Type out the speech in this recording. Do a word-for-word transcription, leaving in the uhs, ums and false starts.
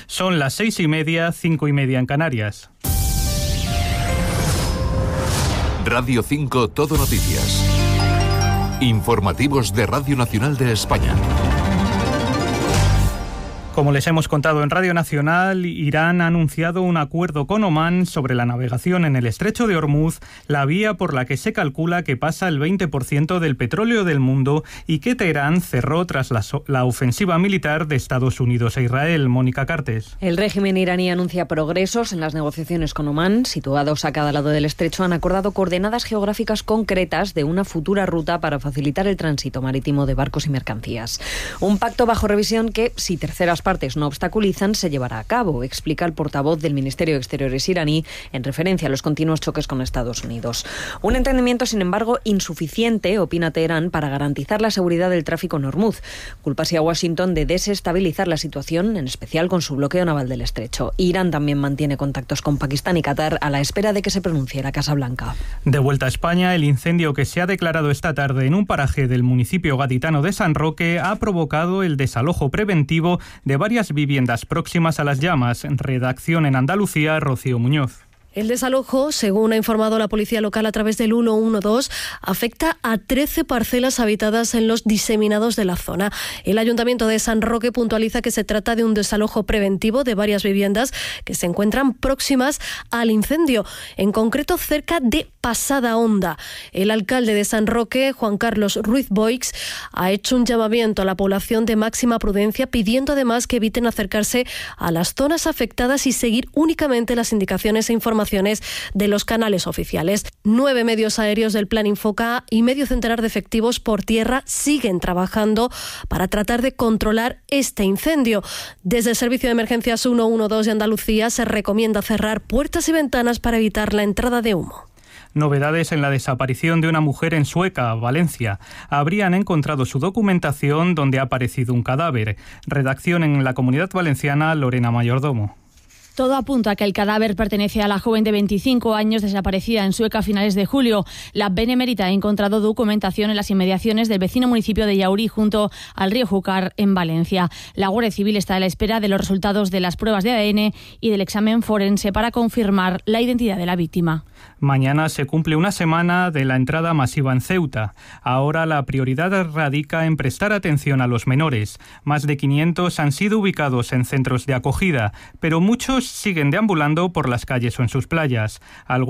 Son las seis y media, cinco y media en Canarias. Radio cinco Todo Noticias. Informativos de Radio Nacional de España. Como les hemos contado en Radio Nacional, Irán ha anunciado un acuerdo con Omán sobre la navegación en el Estrecho de Hormuz, la vía por la que se calcula que pasa el veinte por ciento del petróleo del mundo y que Teherán cerró tras la, so- la ofensiva militar de Estados Unidos e Israel. Mónica Cartes. El régimen iraní anuncia progresos en las negociaciones con Omán. Situados a cada lado del estrecho, han acordado coordenadas geográficas concretas de una futura ruta para facilitar el tránsito marítimo de barcos y mercancías. Un pacto bajo revisión que, si terceras partes no obstaculizan, se llevará a cabo, explica el portavoz del Ministerio de Exteriores iraní en referencia a los continuos choques con Estados Unidos. Un entendimiento, sin embargo, insuficiente, opina Teherán, para garantizar la seguridad del tráfico en Hormuz. Culpa así a Washington de desestabilizar la situación, en especial con su bloqueo naval del estrecho. Irán también mantiene contactos con Pakistán y Qatar a la espera de que se pronuncie la Casa Blanca. De vuelta a España, el incendio que se ha declarado esta tarde en un paraje del municipio gaditano de San Roque ha provocado el desalojo preventivo de de varias viviendas próximas a las llamas. Redacción en Andalucía, Rocío Muñoz. El desalojo, según ha informado la policía local a través del ciento doce, afecta a trece parcelas habitadas en los diseminados de la zona. El Ayuntamiento de San Roque puntualiza que se trata de un desalojo preventivo de varias viviendas que se encuentran próximas al incendio, en concreto cerca de Pasada Honda. El alcalde de San Roque, Juan Carlos Ruiz Boix, ha hecho un llamamiento a la población de máxima prudencia, pidiendo además que eviten acercarse a las zonas afectadas y seguir únicamente las indicaciones e informaciones de los canales oficiales. Nueve medios aéreos del Plan Infoca y medio centenar de efectivos por tierra siguen trabajando para tratar de controlar este incendio. Desde el Servicio de Emergencias ciento doce de Andalucía se recomienda cerrar puertas y ventanas para evitar la entrada de humo. Novedades en la desaparición de una mujer en Sueca, Valencia. Habrían encontrado su documentación donde ha aparecido un cadáver. Redacción en la Comunidad Valenciana, Lorena Mayordomo. Todo apunta a que el cadáver pertenece a la joven de veinticinco años desaparecida en Sueca a finales de julio. La Benemérita ha encontrado documentación en las inmediaciones del vecino municipio de Llaurí, junto al río Júcar, en Valencia. La Guardia Civil está a la espera de los resultados de las pruebas de A D N y del examen forense para confirmar la identidad de la víctima. Mañana se cumple una semana de la entrada masiva en Ceuta. Ahora la prioridad radica en prestar atención a los menores. Más de quinientos han sido ubicados en centros de acogida, pero muchos siguen deambulando por las calles o en sus playas. Algunos